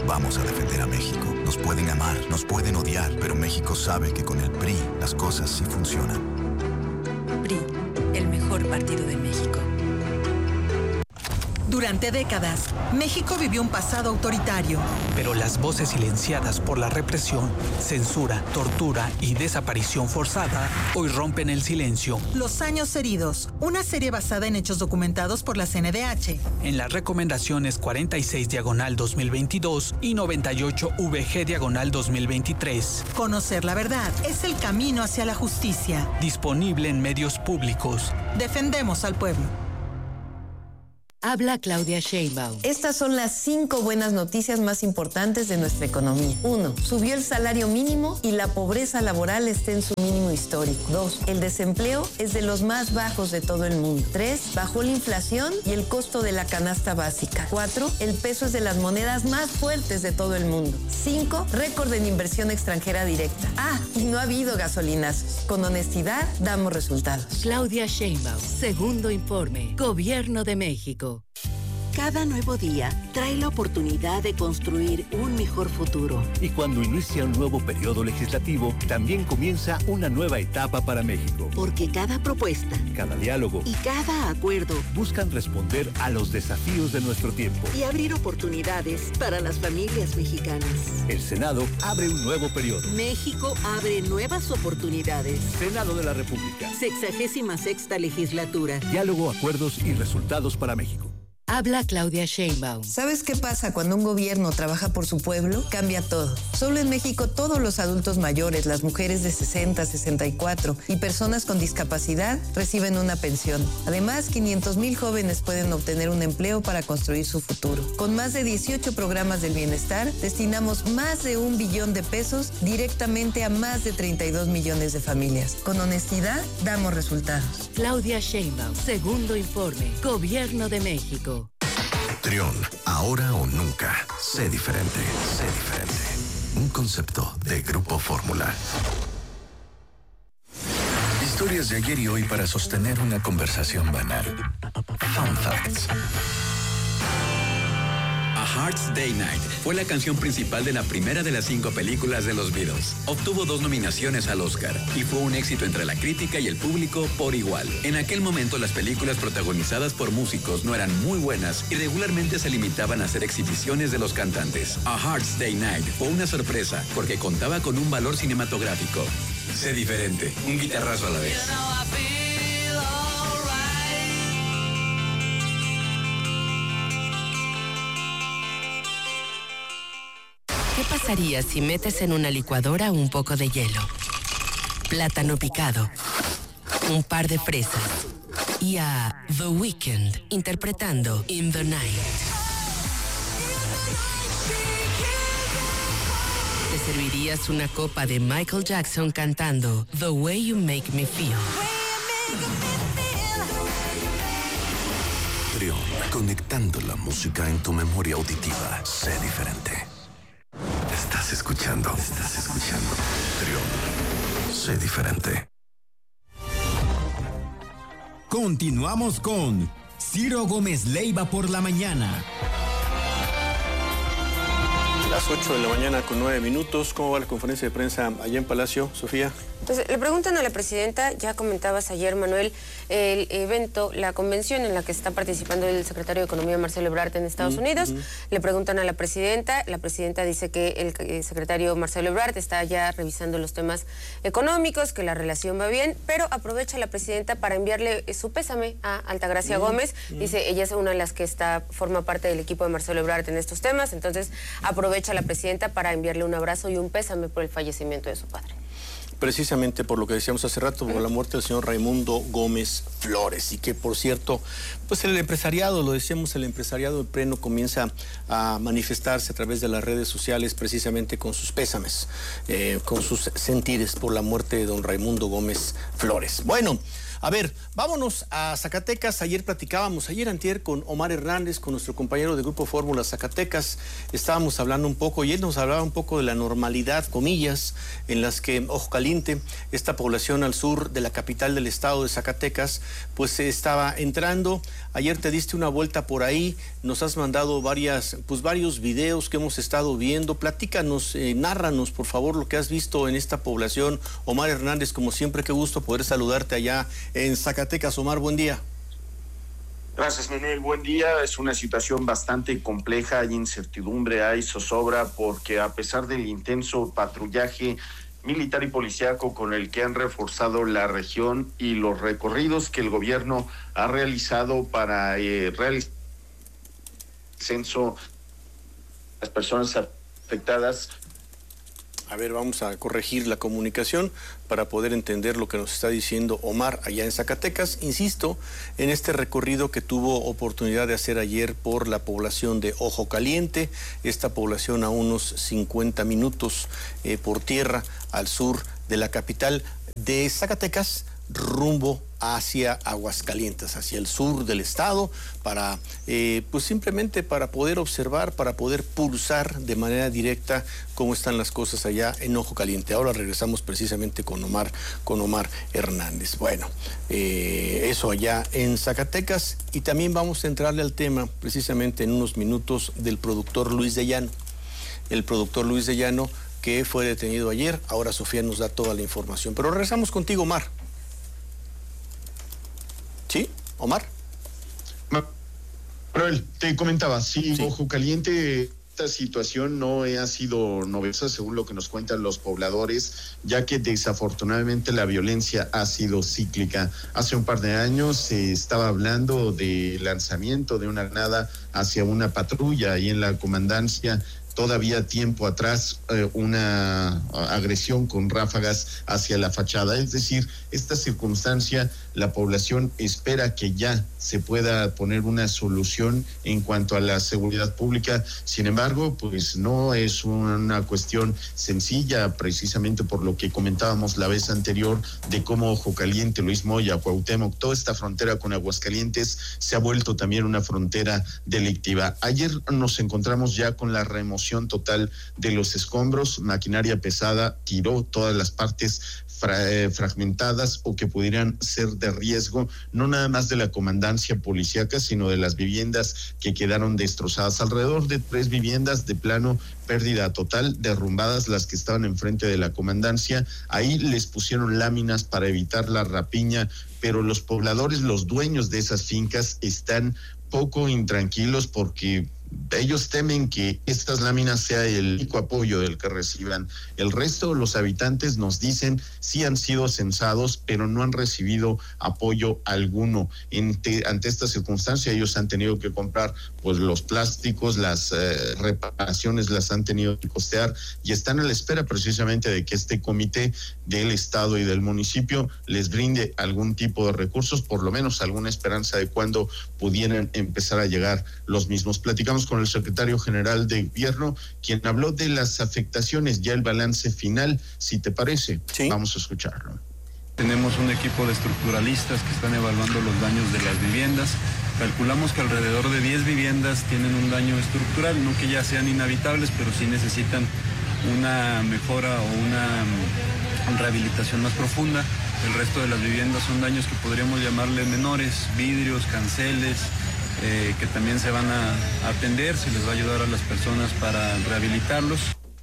Vamos a defender a México. Nos pueden amar, nos pueden odiar, pero México sabe que con el PRI las cosas sí funcionan. PRI, el mejor partido de México. Durante décadas, México vivió un pasado autoritario. Pero las voces silenciadas por la represión, censura, tortura y desaparición forzada hoy rompen el silencio. Los años heridos, una serie basada en hechos documentados por la CNDH. En las recomendaciones 46/2022 y 98/VG/2023. Conocer la verdad es el camino hacia la justicia. Disponible en medios públicos. Defendemos al pueblo. Habla Claudia Sheinbaum. Estas son las 5 buenas noticias más importantes de nuestra economía. 1. Subió el salario mínimo y la pobreza laboral está en su mínimo histórico. 2. El desempleo es de los más bajos de todo el mundo. 3. Bajó la inflación y el costo de la canasta básica. 4. El peso es de las monedas más fuertes de todo el mundo. 5. Récord en inversión extranjera directa. Y no ha habido gasolinazos. Con honestidad damos resultados. Claudia Sheinbaum, segundo informe. Gobierno de México. Cada nuevo día trae la oportunidad de construir un mejor futuro. Y cuando inicia un nuevo periodo legislativo, también comienza una nueva etapa para México. Porque cada propuesta, cada diálogo y cada acuerdo buscan responder a los desafíos de nuestro tiempo. Y abrir oportunidades para las familias mexicanas. El Senado abre un nuevo periodo. México abre nuevas oportunidades. Senado de la República. 66ª legislatura. Diálogo, acuerdos y resultados para México. Habla Claudia Sheinbaum. ¿Sabes qué pasa cuando un gobierno trabaja por su pueblo? Cambia todo. Solo en México todos los adultos mayores, las mujeres de 60, 64 y personas con discapacidad reciben una pensión. Además, 500,000 jóvenes pueden obtener un empleo para construir su futuro. Con más de 18 programas del bienestar, destinamos más de 1 billón de pesos directamente a más de 32 millones de familias. Con honestidad, damos resultados. Claudia Sheinbaum, segundo informe. Gobierno de México. Trión, ahora o nunca. Sé diferente, sé diferente. Un concepto de Grupo Fórmula. Historias de ayer y hoy para sostener una conversación banal. Fun Facts. A Hard Day's Night fue la canción principal de la primera de las 5 películas de los Beatles. Obtuvo 2 nominaciones al Oscar y fue un éxito entre la crítica y el público por igual. En aquel momento las películas protagonizadas por músicos no eran muy buenas y regularmente se limitaban a hacer exhibiciones de los cantantes. A Hard Day's Night fue una sorpresa porque contaba con un valor cinematográfico. Sé diferente, un guitarrazo a la vez. ¿Qué pasaría si metes en una licuadora un poco de hielo, plátano picado, un par de fresas y a The Weeknd interpretando In the Night? ¿Te servirías una copa de Michael Jackson cantando The Way You Make Me Feel? Trión, conectando la música en tu memoria auditiva. Sé diferente. Estás escuchando. Trión, sé diferente. Continuamos con Ciro Gómez Leiva por la mañana. Las 8 de la mañana con 9 minutos. ¿Cómo va la conferencia de prensa allá en Palacio, Sofía? Pues le preguntan a la presidenta, ya comentabas ayer, Manuel, el evento, la convención en la que está participando el secretario de Economía, Marcelo Ebrard, en Estados Unidos. Le preguntan a la presidenta dice que el secretario Marcelo Ebrard está ya revisando los temas económicos, que la relación va bien, pero aprovecha la presidenta para enviarle su pésame a Altagracia Gómez. Dice, ella es una de las que forma parte del equipo de Marcelo Ebrard en estos temas, entonces aprovecha la presidenta para enviarle un abrazo y un pésame por el fallecimiento de su padre. Precisamente por lo que decíamos hace rato, por la muerte del señor Raimundo Gómez Flores, y que por cierto, pues el empresariado, lo decíamos, el empresariado en pleno comienza a manifestarse a través de las redes sociales precisamente con sus pésames, con sus sentires por la muerte de don Raimundo Gómez Flores. Bueno, A ver, vámonos a Zacatecas. Ayer antier, con Omar Hernández, con nuestro compañero de Grupo Fórmula Zacatecas. Estábamos hablando un poco, y él nos hablaba un poco de la normalidad, comillas, en las que Ojo Caliente, esta población al sur de la capital del estado de Zacatecas, pues se estaba entrando. Ayer te diste una vuelta por ahí, nos has mandado varios videos que hemos estado viendo. Platícanos, nárranos, por favor, lo que has visto en esta población. Omar Hernández, como siempre, qué gusto poder saludarte allá en Zacatecas. Omar, buen día. Gracias, Manuel. Buen día. Es una situación bastante compleja, hay incertidumbre, hay zozobra, porque a pesar del intenso patrullaje militar y policíaco con el que han reforzado la región y los recorridos que el gobierno ha realizado para realizar el censo de las personas afectadas. A ver, vamos a corregir la comunicación para poder entender lo que nos está diciendo Omar allá en Zacatecas. Insisto, en este recorrido que tuvo oportunidad de hacer ayer por la población de Ojo Caliente, esta población a unos 50 minutos por tierra al sur de la capital de Zacatecas, rumbo hacia Aguascalientes, hacia el sur del estado, para pues simplemente para poder observar, para poder pulsar de manera directa cómo están las cosas allá en Ojo Caliente. Ahora regresamos precisamente con Omar Hernández. Bueno, eso allá en Zacatecas, y también vamos a entrarle al tema precisamente en unos minutos del productor Luis de Llano. El productor Luis de Llano, que fue detenido ayer. Ahora Sofía nos da toda la información, pero regresamos contigo, Omar. ¿Sí, Omar? Manuel, te comentaba, sí, Ojo Caliente, esta situación no ha sido novedosa, según lo que nos cuentan los pobladores, ya que desafortunadamente la violencia ha sido cíclica. Hace un par de años se estaba hablando de lanzamiento de una granada hacia una patrulla y en la comandancia. Todavía tiempo atrás, una agresión con ráfagas hacia la fachada. Es decir, esta circunstancia, la población espera que ya se pueda poner una solución en cuanto a la seguridad pública. Sin embargo, pues no es una cuestión sencilla, precisamente por lo que comentábamos la vez anterior, de cómo Ojo Caliente, Luis Moya, Cuauhtémoc, toda esta frontera con Aguascalientes se ha vuelto también una frontera delictiva. Ayer nos encontramos ya con la remoción total de los escombros. Maquinaria pesada tiró todas las partes fragmentadas o que pudieran ser de riesgo, no nada más de la comandancia policíaca, sino de las viviendas que quedaron destrozadas. Alrededor de 3 viviendas de plano pérdida total, derrumbadas las que estaban enfrente de la comandancia. Ahí les pusieron láminas para evitar la rapiña, pero los pobladores, los dueños de esas fincas, están poco intranquilos porque ellos temen que estas láminas sea el único apoyo del que reciban. El resto, los habitantes nos dicen, sí han sido censados, pero no han recibido apoyo alguno. Ante esta circunstancia, ellos han tenido que comprar pues los plásticos, las reparaciones las han tenido que costear y están a la espera precisamente de que este comité del estado y del municipio les brinde algún tipo de recursos, por lo menos alguna esperanza de cuándo pudieran empezar a llegar los mismos. Platicamos con el secretario general de gobierno, quien habló de las afectaciones, ya el balance final, si te parece. Sí. Vamos a escucharlo. Tenemos un equipo de estructuralistas que están evaluando los daños de las viviendas. Calculamos que alrededor de 10 viviendas tienen un daño estructural, no que ya sean inhabitables, pero sí necesitan una mejora o una rehabilitación más profunda. El resto de las viviendas son daños que podríamos llamarle menores, vidrios, canceles, que también se van a atender, se les va a ayudar a las personas para rehabilitarlos.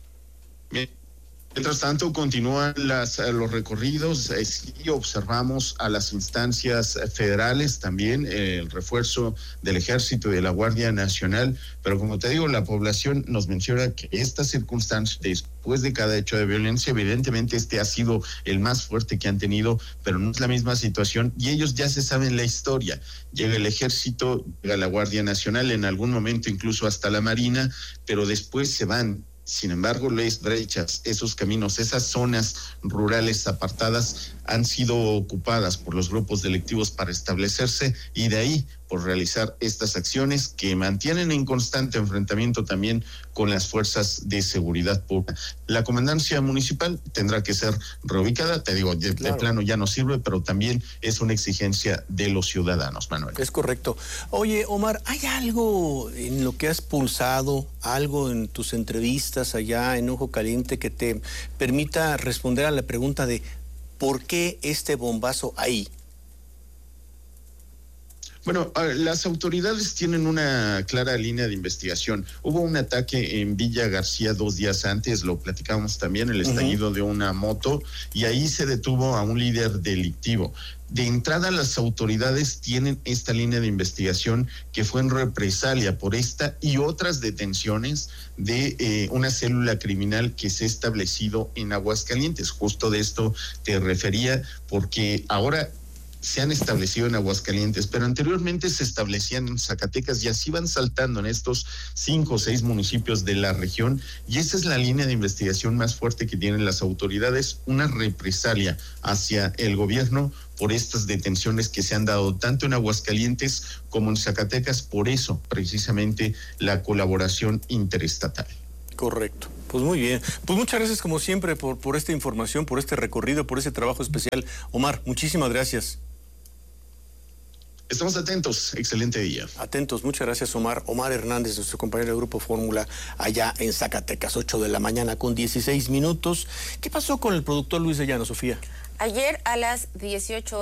Bien. Mientras tanto, continúan los recorridos. Sí observamos a las instancias federales también, el refuerzo del Ejército y de la Guardia Nacional, pero como te digo, la población nos menciona que esta circunstancia, después de cada hecho de violencia, evidentemente este ha sido el más fuerte que han tenido, pero no es la misma situación y ellos ya se saben la historia. Llega el Ejército, llega la Guardia Nacional, en algún momento incluso hasta la Marina, pero después se van. Sin embargo, las brechas, esos caminos, esas zonas rurales apartadas han sido ocupadas por los grupos delictivos para establecerse y de ahí por realizar estas acciones que mantienen en constante enfrentamiento también con las fuerzas de seguridad pública. La comandancia municipal tendrá que ser reubicada, te digo, de plano ya no sirve, pero también es una exigencia de los ciudadanos, Manuel. Es correcto. Oye, Omar, ¿hay algo en lo que has pulsado, algo en tus entrevistas allá en Ojo Caliente que te permita responder a la pregunta de ¿por qué este bombazo ahí? Bueno, las autoridades tienen una clara línea de investigación. Hubo un ataque en Villa García 2 días antes, lo platicábamos también, el estallido de una moto, y ahí se detuvo a un líder delictivo. De entrada, las autoridades tienen esta línea de investigación que fue en represalia por esta y otras detenciones de una célula criminal que se ha establecido en Aguascalientes. Justo de esto te refería, porque ahora se han establecido en Aguascalientes, pero anteriormente se establecían en Zacatecas y así van saltando en estos 5 o 6 municipios de la región, y esa es la línea de investigación más fuerte que tienen las autoridades, una represalia hacia el gobierno por estas detenciones que se han dado tanto en Aguascalientes como en Zacatecas, por eso precisamente la colaboración interestatal. Correcto. Pues muy bien. Pues muchas gracias como siempre por esta información, por este recorrido, por este trabajo especial. Omar, muchísimas gracias. Estamos atentos, excelente día. Atentos, muchas gracias Omar. Omar Hernández, nuestro compañero de Grupo Fórmula, allá en Zacatecas, 8:00 con 16 minutos. ¿Qué pasó con el productor Luis de Llano, Sofía? Ayer a las 18